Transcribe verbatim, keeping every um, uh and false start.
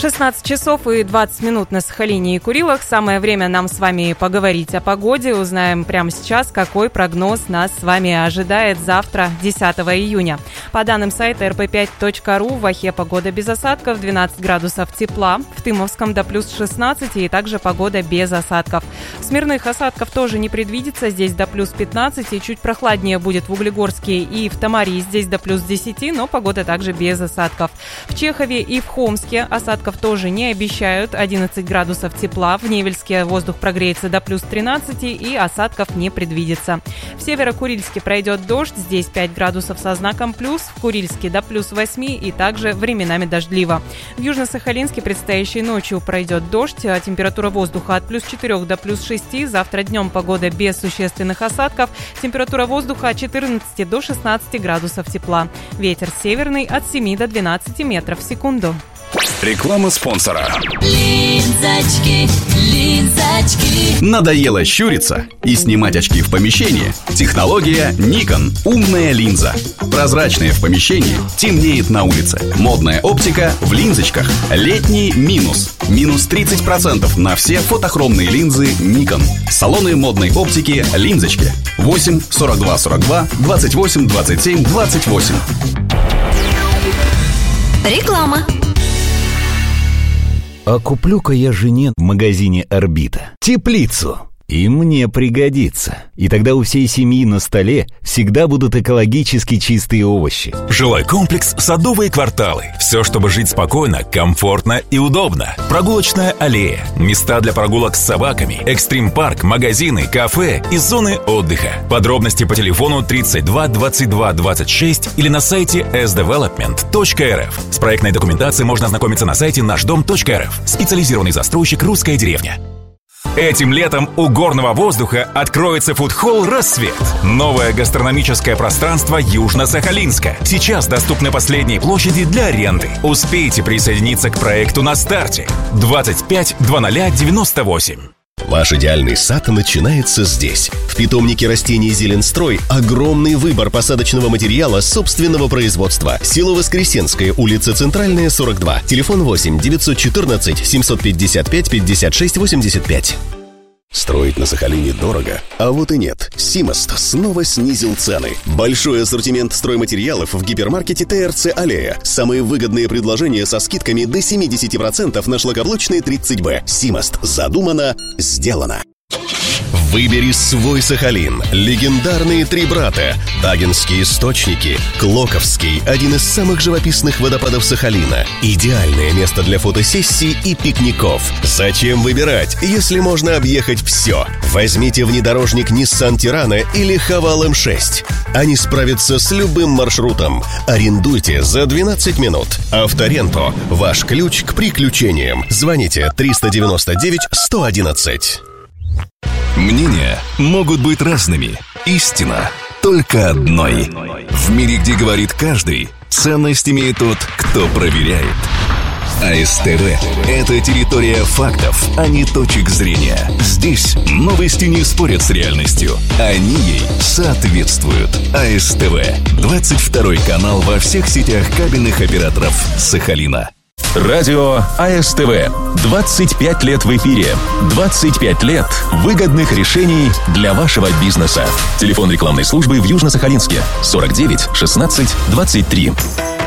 шестнадцать часов и двадцать минут на Сахалине и Курилах. Самое время нам с вами поговорить о погоде. Узнаем прямо сейчас, какой прогноз нас с вами ожидает завтра, десятого июня. По данным сайта эр пэ пять точка ру, в Охе погода без осадков, двенадцать градусов тепла, в Тымовском до плюс шестнадцать и также погода без осадков. Смирных осадков тоже не предвидится, здесь до плюс пятнадцать, и чуть прохладнее будет в Углегорске и в Тамари, здесь до плюс десять, но погода также без осадков. В Чехове и в Хомске осадков тоже не обещают, одиннадцать градусов тепла, в Невельске воздух прогреется до плюс тринадцать и осадков не предвидится. В Северо-Курильске пройдет дождь, здесь пять градусов со знаком плюс, в Курильске до плюс восемь и также временами дождливо. В Южно-Сахалинске предстоящей ночью пройдет дождь, а температура воздуха от плюс четырех до плюс шести, завтра днем погода без существенных осадков, температура воздуха от четырнадцати до шестнадцати градусов тепла. Ветер северный от семи до двенадцати метров в секунду. Реклама спонсора. Линзочки, линзочки. Надоело щуриться и снимать очки в помещении? Технология Nikon. Умная линза. Прозрачная в помещении, темнеет на улице. Модная оптика в линзочках. Летний минус. Минус тридцать процентов на все фотохромные линзы Nikon. Салоны модной оптики «Линзочки». восемь сорок два сорок два двадцать восемь двадцать семь двадцать восемь. Реклама. А куплю-ка я жене в магазине «Орбита» теплицу. И мне пригодится. И тогда у всей семьи на столе всегда будут экологически чистые овощи. Жилой комплекс «Садовые кварталы». Все, чтобы жить спокойно, комфортно и удобно. Прогулочная аллея, места для прогулок с собаками, экстрим-парк, магазины, кафе и зоны отдыха. Подробности по телефону тридцать два двадцать два двадцать шесть или на сайте эс девелопмент точка эр эф. С проектной документацией можно ознакомиться на сайте наш дом точка эр эф. Специализированный застройщик «Русская деревня». Этим летом у горного воздуха откроется фудхолл «Рассвет». Новое гастрономическое пространство Южно-Сахалинска. Сейчас доступны последние площади для аренды. Успейте присоединиться к проекту на старте. двадцать пять двадцать девяносто восемь. Ваш идеальный сад начинается здесь. В питомнике растений «Зеленстрой» огромный выбор посадочного материала собственного производства. Село Воскресенское, улица Центральная, сорок два. Телефон восемь девятьсот четырнадцать семьсот пятьдесят пять пятьдесят шесть восемьдесят пять. Строить на Сахалине дорого? А вот и нет. Симост снова снизил цены. Большой ассортимент стройматериалов в гипермаркете тэ эр цэ «Аллея». Самые выгодные предложения со скидками до семьдесят процентов на шлакоблочные тридцать бэ. Симост. Задумано, сделано. Выбери свой Сахалин. Легендарные три брата. Тагинские источники. Клоковский. Один из самых живописных водопадов Сахалина. Идеальное место для фотосессий и пикников. Зачем выбирать, если можно объехать все? Возьмите внедорожник Nissan Tirana или Haval эм шесть. Они справятся с любым маршрутом. Арендуйте за двенадцать минут. Авторенто. Ваш ключ к приключениям. Звоните триста девяносто девять сто одиннадцать. Мнения могут быть разными. Истина только одной. В мире, где говорит каждый, ценность имеет тот, кто проверяет. а эс тэ вэ – это территория фактов, а не точек зрения. Здесь новости не спорят с реальностью. Они ей соответствуют. а эс тэ вэ – двадцать второй канал во всех сетях кабельных операторов Сахалина. Радио а эс тэ вэ. двадцать пять лет в эфире. двадцать пять лет выгодных решений для вашего бизнеса. Телефон рекламной службы в Южно-Сахалинске сорок девять шестнадцать двадцать три.